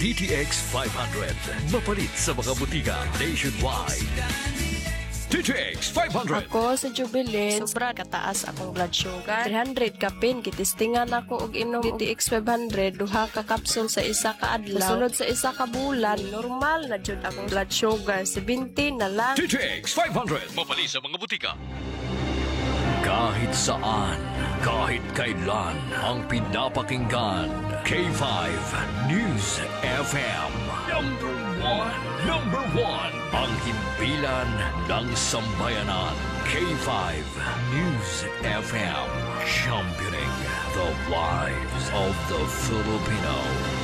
DTX 500. Mapalit sa mga butika nationwide. DTX 500. Ako sa Jubilin, sobra kataas akong blood sugar. 300 kapin, kitistingan ako og inom DTX 500, duha ka kapsul sa isa ka adlaw. Sunod sa isa ka bulan, normal na jud akong blood sugar, 70 na lang. DTX 500. Mapalit sa mga butika. Kahit saan, kahit kailan, ang pinapakinggan. K5 News FM. Number one. Ang himpilan ng sambayanan. K5 News FM. Championing the lives of the Filipino.